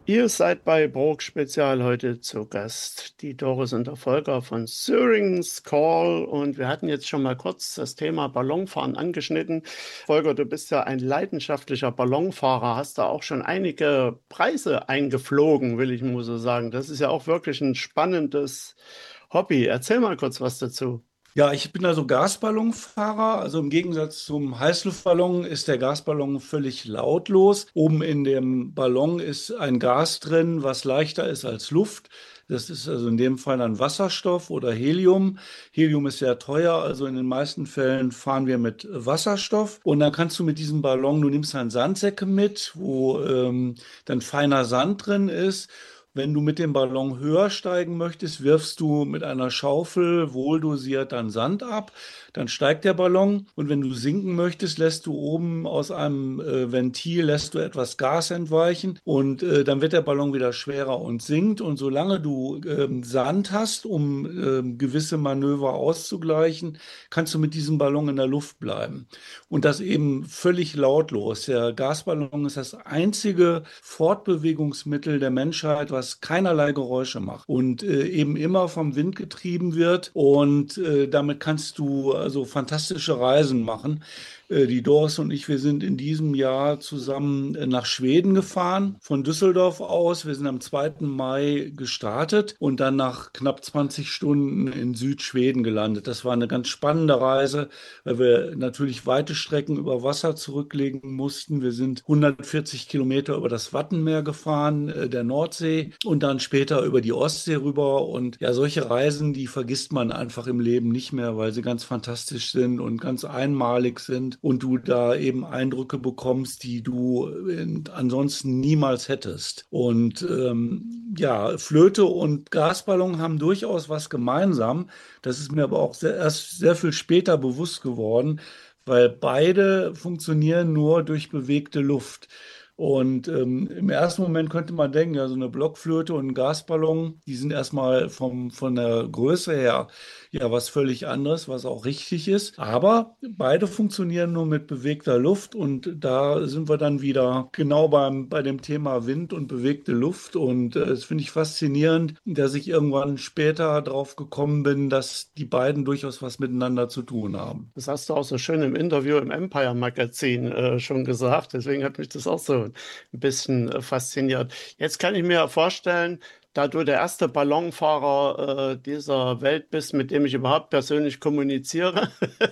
Ihr seid bei Brok Spezial heute zu Gast, die Doris und der Volker von Syrinx Call. Und wir hatten jetzt schon mal kurz das Thema Ballonfahren angeschnitten. Volker, du bist ja ein leidenschaftlicher Ballonfahrer, hast da auch schon einige Preise eingeflogen, will ich mal so sagen. Das ist ja auch wirklich ein spannendes Hobby. Erzähl mal kurz was dazu. Ja, ich bin also Gasballonfahrer. Also im Gegensatz zum Heißluftballon ist der Gasballon völlig lautlos. Oben in dem Ballon ist ein Gas drin, was leichter ist als Luft. Das ist also in dem Fall dann Wasserstoff oder Helium. Helium ist sehr teuer, also in den meisten Fällen fahren wir mit Wasserstoff. Und dann kannst du mit diesem Ballon, du nimmst dann Sandsäcke mit, wo dann feiner Sand drin ist. Wenn du mit dem Ballon höher steigen möchtest, wirfst du mit einer Schaufel wohldosiert dann Sand ab, dann steigt der Ballon und wenn du sinken möchtest, lässt du oben aus einem Ventil lässt du etwas Gas entweichen und dann wird der Ballon wieder schwerer und sinkt und solange du Sand hast, um gewisse Manöver auszugleichen, kannst du mit diesem Ballon in der Luft bleiben und das eben völlig lautlos. Der Gasballon ist das einzige Fortbewegungsmittel der Menschheit, was keinerlei Geräusche macht und eben immer vom Wind getrieben wird. Und damit kannst du also fantastische Reisen machen. Die Doris und ich, wir sind in diesem Jahr zusammen nach Schweden gefahren, von Düsseldorf aus. Wir sind am 2. Mai gestartet und dann nach knapp 20 Stunden in Südschweden gelandet. Das war eine ganz spannende Reise, weil wir natürlich weite Strecken über Wasser zurücklegen mussten. Wir sind 140 Kilometer über das Wattenmeer gefahren, der Nordsee, und dann später über die Ostsee rüber. Und ja, solche Reisen, die vergisst man einfach im Leben nicht mehr, weil sie ganz fantastisch sind und ganz einmalig sind und du da eben Eindrücke bekommst, die du ansonsten niemals hättest. Und ja, Flöte und Gasballon haben durchaus was gemeinsam. Das ist mir aber auch erst sehr viel später bewusst geworden, weil beide funktionieren nur durch bewegte Luft. Und im ersten Moment könnte man denken, ja, so eine Blockflöte und ein Gasballon, die sind erstmal von der Größe her ja was völlig anderes, was auch richtig ist. Aber beide funktionieren nur mit bewegter Luft und da sind wir dann wieder genau bei dem Thema Wind und bewegte Luft. Und das finde ich faszinierend, dass ich irgendwann später drauf gekommen bin, dass die beiden durchaus was miteinander zu tun haben. Das hast du auch so schön im Interview im Empire Magazin schon gesagt. Deswegen hat mich das auch so ein bisschen fasziniert. Jetzt kann ich mir vorstellen, da du der erste Ballonfahrer dieser Welt bist, mit dem ich überhaupt persönlich kommuniziere,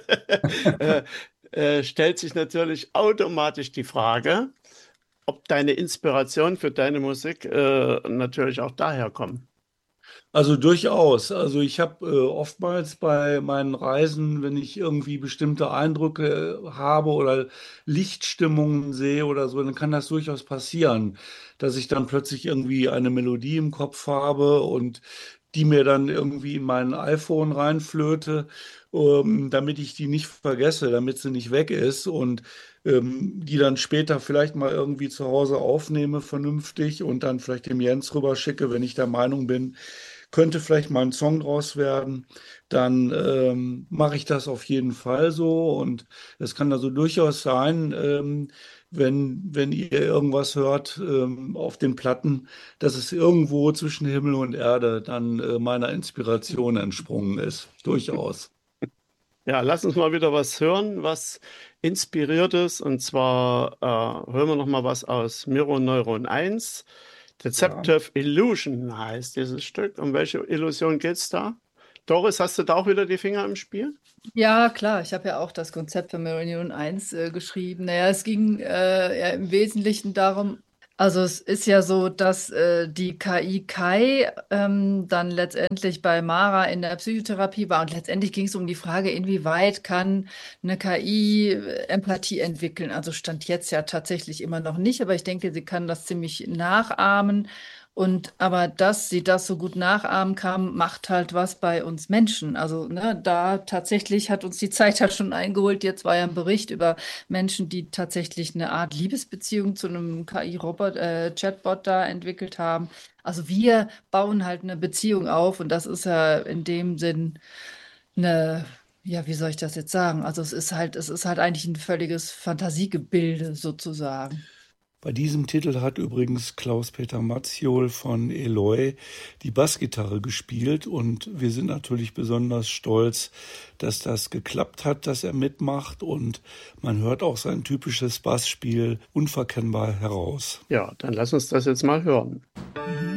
äh, stellt sich natürlich automatisch die Frage, ob deine Inspiration für deine Musik natürlich auch daher kommt. Also durchaus. Also ich habe oftmals bei meinen Reisen, wenn ich irgendwie bestimmte Eindrücke habe oder Lichtstimmungen sehe oder so, dann kann das durchaus passieren, dass ich dann plötzlich irgendwie eine Melodie im Kopf habe und die mir dann irgendwie in mein iPhone reinflöte, damit ich die nicht vergesse, damit sie nicht weg ist und die dann später vielleicht mal irgendwie zu Hause aufnehme, vernünftig und dann vielleicht dem Jens rüberschicke, wenn ich der Meinung bin, könnte vielleicht mal ein Song draus werden, dann mache ich das auf jeden Fall so. Und es kann also durchaus sein, wenn ihr irgendwas hört auf den Platten, dass es irgendwo zwischen Himmel und Erde dann meiner Inspiration entsprungen ist. Durchaus. Ja, lass uns mal wieder was hören, was inspiriert ist. Und zwar hören wir noch mal was aus Mirror Neuron 1. Ja. Deceptive Illusion heißt dieses Stück. Um welche Illusion geht's da? Doris, hast du da auch wieder die Finger im Spiel? Ja, klar, ich habe ja auch das Konzept für Meridian 1 geschrieben. Naja, es ging ja im Wesentlichen darum, also es ist ja so, dass die KI Kai dann letztendlich bei Mara in der Psychotherapie war und letztendlich ging es um die Frage, inwieweit kann eine KI Empathie entwickeln. Also stand jetzt ja tatsächlich immer noch nicht, aber ich denke, sie kann das ziemlich nachahmen. Und aber dass sie das so gut nachahmen kann, macht halt was bei uns Menschen. Also ne, da tatsächlich hat uns die Zeit halt schon eingeholt. Jetzt war ja ein Bericht über Menschen, die tatsächlich eine Art Liebesbeziehung zu einem KI-Robot, Chatbot da entwickelt haben. Also wir bauen halt eine Beziehung auf und das ist ja in dem Sinn eine, ja, wie soll ich das jetzt sagen? Also es ist halt eigentlich ein völliges Fantasiegebilde sozusagen. Bei diesem Titel hat übrigens Klaus-Peter Matziol von Eloy die Bassgitarre gespielt und wir sind natürlich besonders stolz, dass das geklappt hat, dass er mitmacht und man hört auch sein typisches Bassspiel unverkennbar heraus. Ja, dann lass uns das jetzt mal hören.